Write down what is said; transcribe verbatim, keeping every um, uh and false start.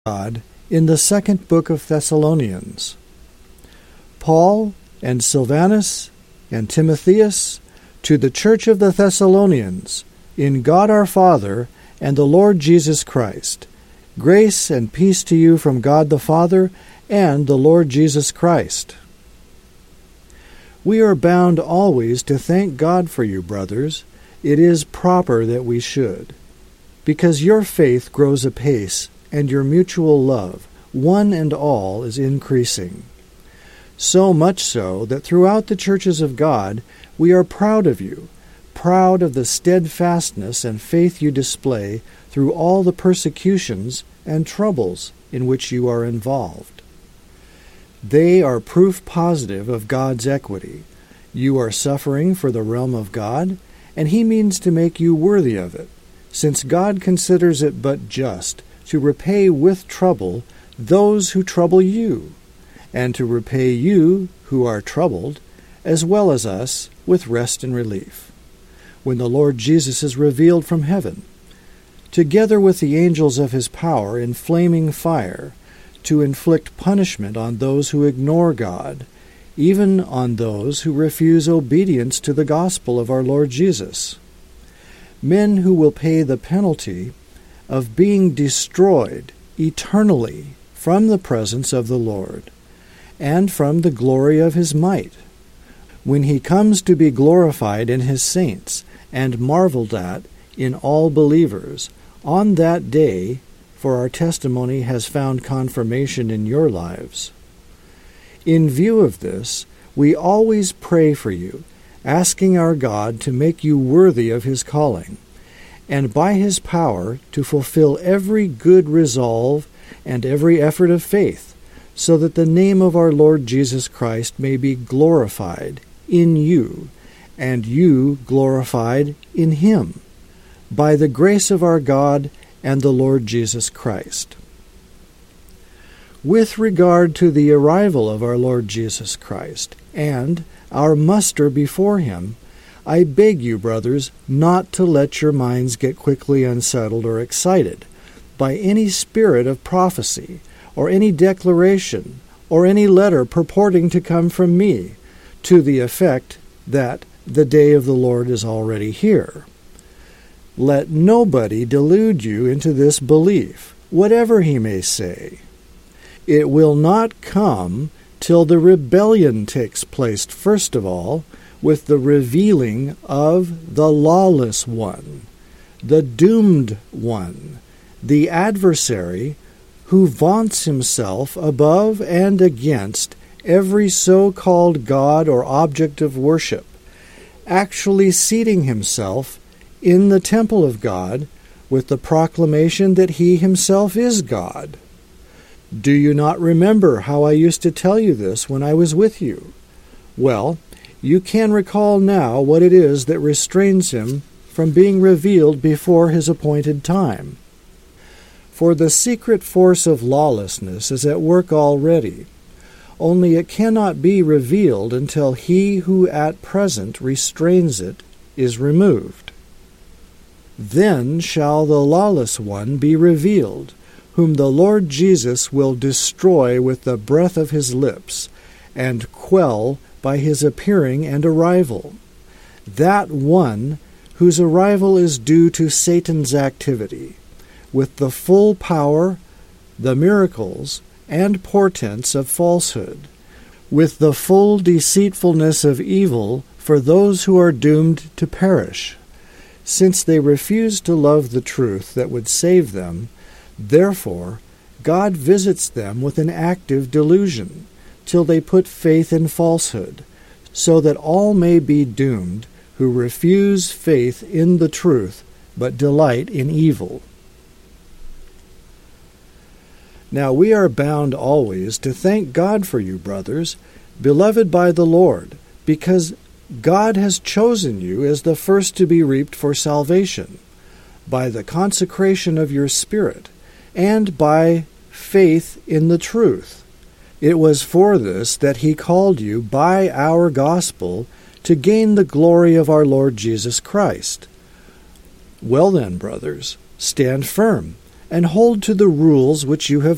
God in the second book of Thessalonians. Paul and Silvanus and Timotheus, to the church of the Thessalonians, in God our Father and the Lord Jesus Christ, grace and peace to you from God the Father and the Lord Jesus Christ. We are bound always to thank God for you, brothers. It is proper that we should, because your faith grows apace, and your mutual love, one and all, is increasing. So much so that throughout the churches of God we are proud of you, proud of the steadfastness and faith you display through all the persecutions and troubles in which you are involved. They are proof positive of God's equity. You are suffering for the realm of God, and He means to make you worthy of it, since God considers it but just to repay with trouble those who trouble you, and to repay you who are troubled, as well as us, with rest and relief, when the Lord Jesus is revealed from heaven, together with the angels of His power in flaming fire, to inflict punishment on those who ignore God, even on those who refuse obedience to the gospel of our Lord Jesus. Men who will pay the penalty of being destroyed eternally from the presence of the Lord, and from the glory of His might, when He comes to be glorified in His saints, and marveled at in all believers, on that day, for our testimony has found confirmation in your lives. In view of this, we always pray for you, asking our God to make you worthy of His calling, and by His power to fulfill every good resolve and every effort of faith, so that the name of our Lord Jesus Christ may be glorified in you, and you glorified in Him, by the grace of our God and the Lord Jesus Christ. With regard to the arrival of our Lord Jesus Christ, and our muster before Him, I beg you, brothers, not to let your minds get quickly unsettled or excited by any spirit of prophecy, or any declaration, or any letter purporting to come from me, to the effect that the day of the Lord is already here. Let nobody delude you into this belief, whatever he may say. It will not come till the rebellion takes place first of all, with the revealing of the lawless one, the doomed one, the adversary who vaunts himself above and against every so-called God or object of worship, actually seating himself in the temple of God with the proclamation that he himself is God. Do you not remember how I used to tell you this when I was with you? Well, you can recall now what it is that restrains him from being revealed before his appointed time. For the secret force of lawlessness is at work already, only it cannot be revealed until he who at present restrains it is removed. Then shall the lawless one be revealed, whom the Lord Jesus will destroy with the breath of his lips, and quell by his appearing and arrival, that one whose arrival is due to Satan's activity, with the full power, the miracles, and portents of falsehood, with the full deceitfulness of evil for those who are doomed to perish, since they refuse to love the truth that would save them. Therefore, God visits them with an active delusion, till they put faith in falsehood, so that all may be doomed who refuse faith in the truth, but delight in evil. Now we are bound always to thank God for you, brothers, beloved by the Lord, because God has chosen you as the first to be reaped for salvation, by the consecration of your spirit, and by faith in the truth. It was for this that He called you by our gospel to gain the glory of our Lord Jesus Christ. Well then, brothers, stand firm, and hold to the rules which you have